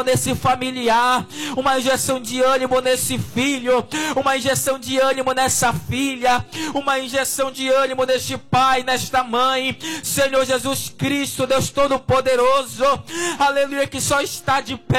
nesse familiar, uma injeção de ânimo nesse filho, uma injeção de ânimo nessa filha, uma injeção de ânimo neste pai, nesta mãe. Senhor Jesus Cristo, Deus Todo-Poderoso, aleluia, que só está de pé